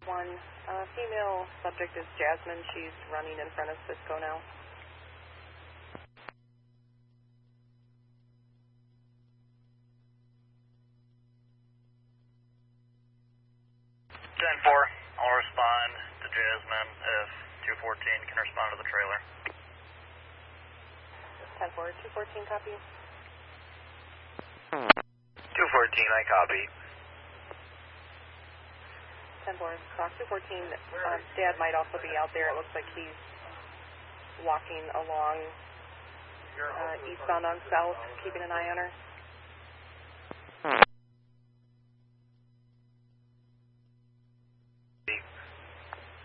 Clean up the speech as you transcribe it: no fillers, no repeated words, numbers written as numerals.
One female subject is Jasmine. She's running in front of Cisco now. 10-4, I'll respond to Jasmine if 214 can respond to the trailer. 10-4, 214 copy. 214, I copy. 10-4, Croc 214. Dad might also be out there. It looks like he's walking along eastbound on south, keeping an eye on her.